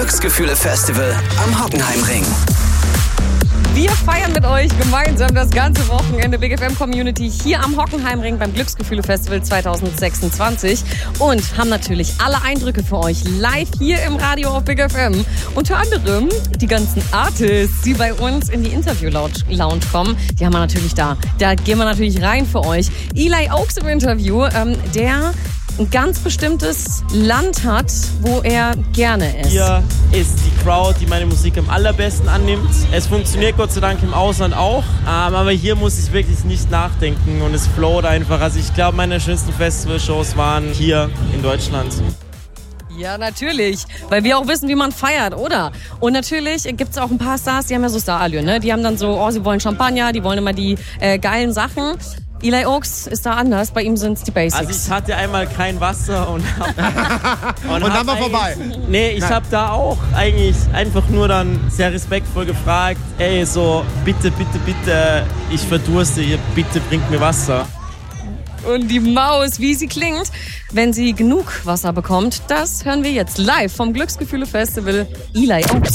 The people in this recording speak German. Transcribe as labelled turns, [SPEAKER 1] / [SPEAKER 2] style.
[SPEAKER 1] Glücksgefühle-Festival am Hockenheimring.
[SPEAKER 2] Wir feiern mit euch gemeinsam das ganze Wochenende Big FM Community hier am Hockenheimring beim Glücksgefühle Festival 2026 und haben natürlich alle Eindrücke für euch live hier im Radio auf Big FM. Unter anderem die ganzen Artists, die bei uns in die Interview-Lounge kommen. Die haben wir natürlich da. Da gehen wir natürlich rein für euch. Eli Oaks im Interview, der ein ganz bestimmtes Land hat, wo er gerne ist.
[SPEAKER 3] Hier ist die Crowd, die meine Musik am allerbesten annimmt. Es funktioniert Gott sei Dank im Ausland auch, aber hier muss ich wirklich nicht nachdenken und es float einfach. Also ich glaube, meine schönsten Festivalshows waren hier in Deutschland.
[SPEAKER 2] Ja, natürlich, weil wir auch wissen, wie man feiert, oder? Und natürlich gibt es auch ein paar Stars, die haben ja so Starallüren, ne? Die haben dann so, sie wollen Champagner, die wollen immer die geilen Sachen. Eli Oaks ist da anders, bei ihm sind es die Basics.
[SPEAKER 3] Also ich hatte einmal kein Wasser und
[SPEAKER 4] dann war vorbei.
[SPEAKER 3] Nee, ich habe da auch eigentlich einfach nur dann sehr respektvoll gefragt, ey, so bitte, bitte, bitte, ich verdurste, ihr bitte bringt mir Wasser.
[SPEAKER 2] Und die Maus, wie sie klingt, wenn sie genug Wasser bekommt, das hören wir jetzt live vom Glücksgefühle Festival. Eli Oaks.